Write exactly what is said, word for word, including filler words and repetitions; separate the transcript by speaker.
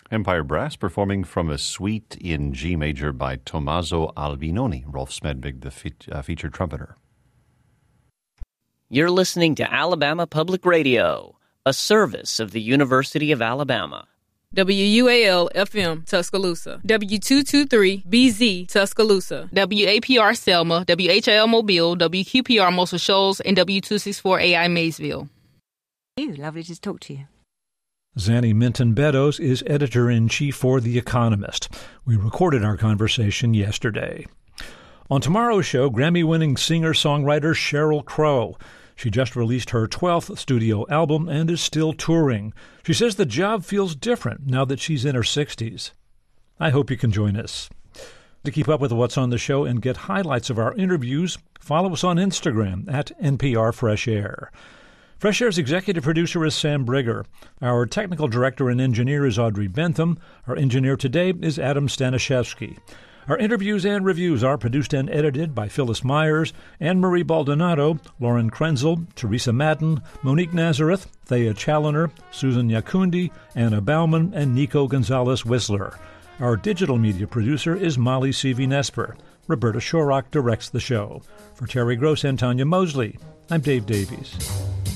Speaker 1: Empire Brass performing from a suite in G major by Tommaso Albinoni, Rolf Smedvig, the fe- uh, featured trumpeter.
Speaker 2: You're listening to Alabama Public Radio, a service of the University of Alabama.
Speaker 3: W U A L F M Tuscaloosa, W two twenty-three B Z Tuscaloosa, W A P R Selma, W H L Mobile, W Q P R Muscle Shoals, and W two sixty-four A I Maysville.
Speaker 4: Lovely to talk to you.
Speaker 5: Zanny Minton Beddoes is editor-in-chief for The Economist. We recorded our conversation yesterday. On tomorrow's show, Grammy-winning singer-songwriter Sheryl Crow. She just released her twelfth studio album and is still touring. She says the job feels different now that she's in her sixties. I hope you can join us. To keep up with what's on the show and get highlights of our interviews, follow us on Instagram at N P R Fresh Air. Fresh Air's executive producer is Sam Brigger. Our technical director and engineer is Audrey Bentham. Our engineer today is Adam Staniszewski. Our interviews and reviews are produced and edited by Phyllis Myers, Anne-Marie Baldonado, Lauren Krenzel, Teresa Madden, Monique Nazareth, Thea Challoner, Susan Yakundi, Anna Bauman, and Nico Gonzalez-Whistler. Our digital media producer is Molly Seavy-Nesper. Roberta Shorrock directs the show. For Terry Gross and Tanya Mosley, I'm Dave Davies.